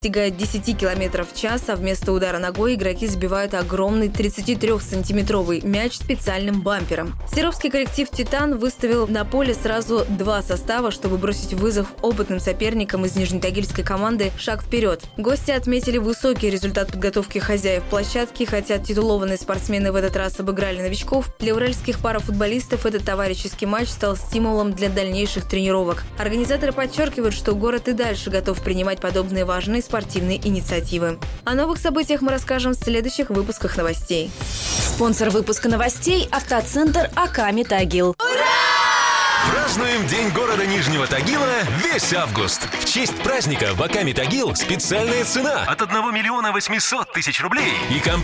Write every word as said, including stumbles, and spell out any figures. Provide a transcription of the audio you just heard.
достигает десяти километров в час, а вместо удара ногой игроки забивают огромный тридцатитрёхсантиметровый мяч специальным бампером. Серовский коллектив «Титан» выставил на поле сразу два состава, чтобы бросить вызов опытным соперникам из нижнетагильской команды «Шаг вперед». Гости отметили высокий результат подготовки хозяев площадки, хотя титулованные спортсмены в этот раз обыграли новичков. Для уральских парафутболистов этот товарищеский матч стал стимулом для дальнейших тренировок. Организаторы подчеркивают, что город и дальше готов принимать подобные важные спортивные инициативы. О новых событиях мы расскажем в следующих выпусках новостей. Спонсор выпуска новостей – автоцентр «Аками Тагил». Празднуем День города Нижнего Тагила весь август. В честь праздника в Аками Тагил специальная цена от одного миллиона восьмисот тысяч рублей. И компания